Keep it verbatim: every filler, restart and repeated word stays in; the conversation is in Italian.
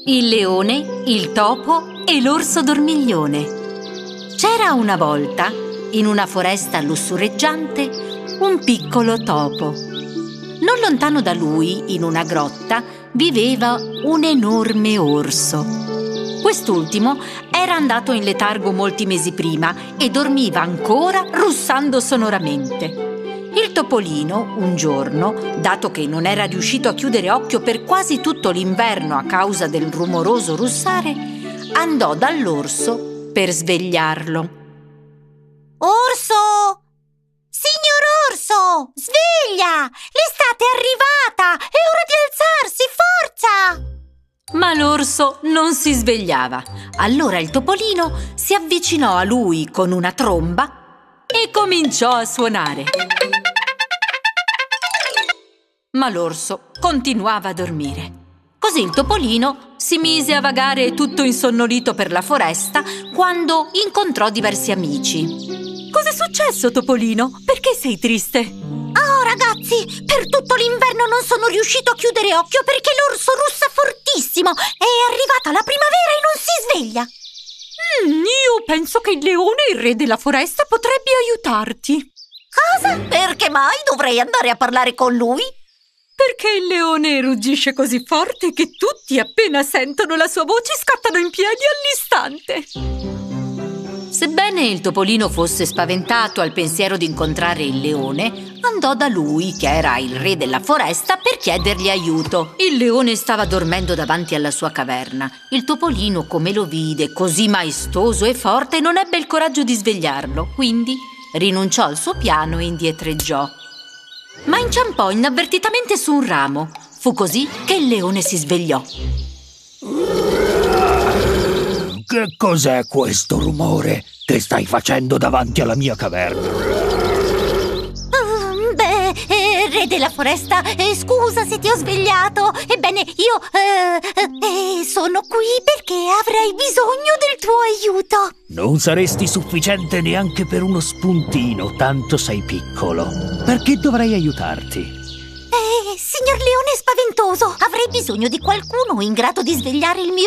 Il leone, il topo e l'orso dormiglione. C'era una volta, in una foresta lussureggiante, un piccolo topo. Non lontano da lui, in una grotta, viveva un enorme orso. Quest'ultimo era andato in letargo molti mesi prima e dormiva ancora russando sonoramente. Il topolino, un giorno, dato che non era riuscito a chiudere occhio per quasi tutto l'inverno a causa del rumoroso russare, andò dall'orso per svegliarlo. Orso! Signor Orso! Sveglia! L'estate è arrivata! È ora di alzarsi! Forza! Ma l'orso non si svegliava. Allora il topolino si avvicinò a lui con una tromba e cominciò a suonare. Ma l'orso continuava a dormire. Così il topolino si mise a vagare tutto insonnolito per la foresta quando incontrò diversi amici. «Cos'è successo, topolino? Perché sei triste?» «Oh, ragazzi, per tutto l'inverno non sono riuscito a chiudere occhio perché l'orso russa fortissimo. È arrivata la primavera e non si sveglia!» Mm, io penso che il leone, il re della foresta, potrebbe aiutarti. «Cosa? Perché mai dovrei andare a parlare con lui?» «Perché il leone ruggisce così forte che tutti, appena sentono la sua voce, scattano in piedi all'istante!» Sebbene il topolino fosse spaventato al pensiero di incontrare il leone, andò da lui, che era il re della foresta, per chiedergli aiuto. Il leone stava dormendo davanti alla sua caverna. Il topolino, come lo vide così maestoso e forte, non ebbe il coraggio di svegliarlo, quindi rinunciò al suo piano e indietreggiò. Ma inciampò inavvertitamente su un ramo. Fu così che il leone si svegliò. Che cos'è questo rumore che stai facendo davanti alla mia caverna? Uh, beh, eh, re della foresta, eh, scusa se ti ho svegliato. Ebbene, io eh, eh, sono qui perché avrei bisogno del tuo aiuto. Non saresti sufficiente neanche per uno spuntino, tanto sei piccolo. Perché dovrei aiutarti? Eh, signor leone spaventoso, avrei bisogno di qualcuno in grado di svegliare il mio